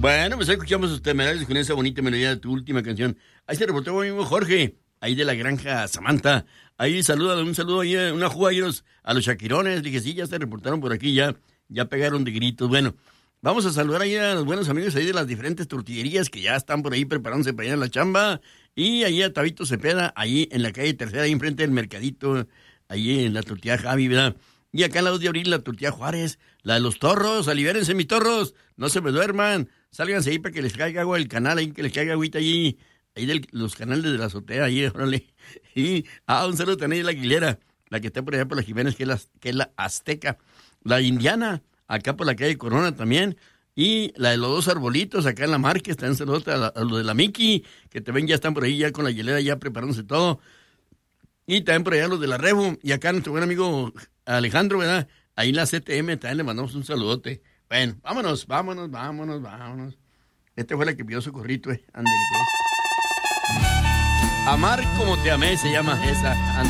Bueno, pues ahí escuchamos sus temerarios con esa bonita melodía de tu última canción. Ahí se reportó mi amigo Jorge, ahí de la granja Samantha. Ahí un saludo ahí, una juga ahí a los Shaquirones. Dije, sí, ya se reportaron por aquí, ya pegaron de gritos. Bueno, vamos a saludar ahí a los buenos amigos ahí de las diferentes tortillerías que ya están por ahí preparándose para ir a la chamba. Y ahí a Tabito Cepeda, ahí en la calle Tercera, ahí enfrente del mercadito, ahí en la tortilla Javi, ¿verdad? Y acá en la 2 de abril, la tortilla Juárez, la de los torros, alibérense mis torros, no se me duerman, sálganse ahí para que les caiga agua del canal, ahí que les caiga agüita ahí de los canales de la azotea, ahí, órale. Y, un saludo también a la Aguilera, la que está por allá por la Jiménez, que es la Azteca, la Indiana, acá por la calle Corona también, y la de los dos arbolitos, acá en la Márquez, también saludos a lo de la Miki, que también ya están por ahí, ya con la hielera, ya preparándose todo. Y también por allá los de la Rebu, y acá nuestro buen amigo Alejandro, ¿verdad? Ahí en la CTM también le mandamos un saludote. Bueno, vámonos. Esta fue la que pidió Socorrito, ándale pues. Amar como te amé se llama esa, ándale.